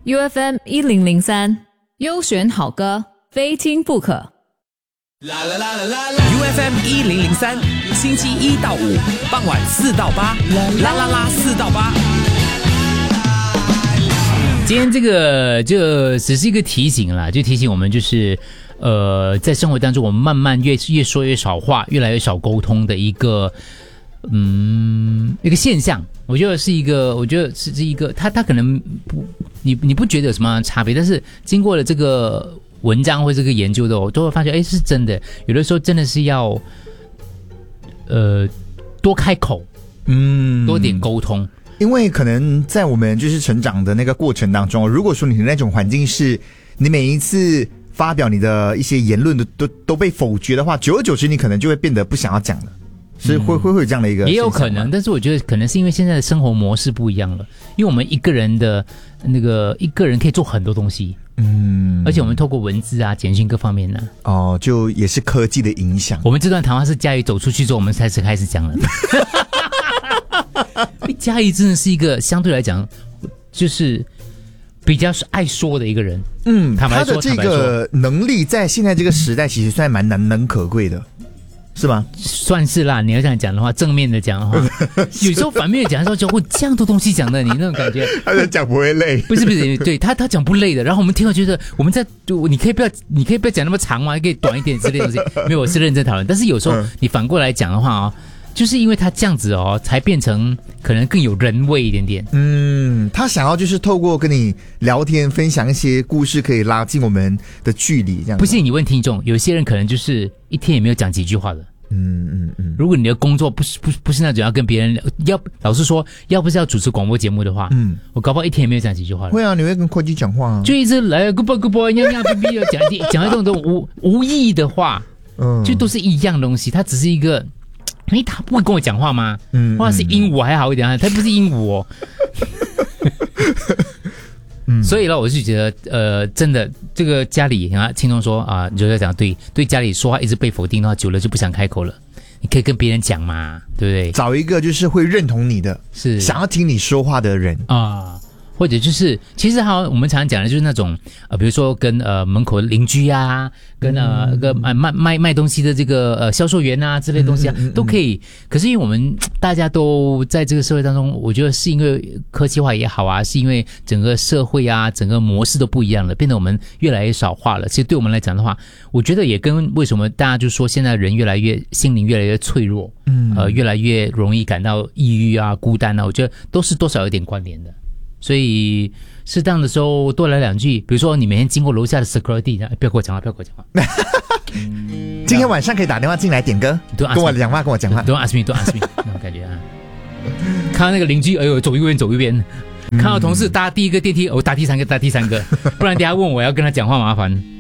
UFM 1003，优选好歌，非听不可。 UFM 1003，星期一到五傍晚4到8，啦啦啦4到8。 今天这个就只是一个提醒啦，就提醒我们就是在生活当中我们慢慢越说越少话，越来越少沟通的一个现象。我觉得是一个他可能不你不觉得有什么差别，但是经过了这个文章或这个研究的，我都会发现是真的，有的时候真的是要多开口，多点沟通。 因为可能在我们就是成长的那个过程当中，如果说你的那种环境是你每一次发表你的一些言论都被否决的话，久而久之你可能就会变得不想要讲了，是会有这样的一个也有可能，但是我觉得可能是因为现在的生活模式不一样了，因为我们一个人可以做很多东西，而且我们透过文字啊、简讯各方面呢， 就也是科技的影响。 我们这段谈话是佳怡走出去之后，我们才开始讲了。佳怡真的是一个相对来讲就是比较爱说的一个人， 他的这个能力在现在这个时代其实算蛮难能可贵的，是吗？ 算是啦，你要这样讲的话，正面的讲的话，有时候反面的讲的时候，这样多东西讲的，你那种感觉， 他在讲不会累， 不是，对他讲不累的。然后我们听了觉得，你可以不要讲那么长吗？可以短一点之类的东西。没有，我是认真讨论。但是有时候你反过来讲的话就是因为他这样子才变成可能更有人味一点点。 他想要就是透过跟你聊天，分享一些故事，可以拉近我们的距离。这样不信你问听众，有些人可能就是一天也没有讲几句话的。如果你的工作不是那种要跟别人老实说，要不是要主持广播节目的话，我搞不好一天也没有讲几句话了。 会啊，你会跟会计讲话就一直来 good boy 样样逼逼讲这种无意义的话，就都是一样东西。它只是一个。他不会跟我讲话吗？或者是鹦鹉还好一点，他不是鹦鹉所以呢，我就觉得真的这个家里听众说你就在讲对家里说话一直被否定的话，久了就不想开口了。你可以跟别人讲嘛，对不对？ 找一个就是会认同你的，是想要听你说话的人或者就是其实我们常常讲的就是那种比如说跟门口的邻居啊，跟卖东西的这个销售员啊之类的东西都可以。可是因为我们大家都在这个社会当中，我觉得是因为科技化也好啊，是因为整个社会啊整个模式都不一样了，变得我们越来越少话了。其实对我们来讲的话，我觉得也跟为什么大家就说现在人心灵越来越脆弱，越来越容易感到抑郁啊、孤单啊，我觉得都是多少有点关联的。所以适当的时候多来两句，比如说你每天经过楼下的 security， 不要跟我讲话。 今天晚上可以打电话进来点歌，跟我讲话。Don't ask me 那种感觉看到那个邻居，走一边，看到同事搭第一个电梯，搭第三个，不然等下问我要跟他讲话麻烦。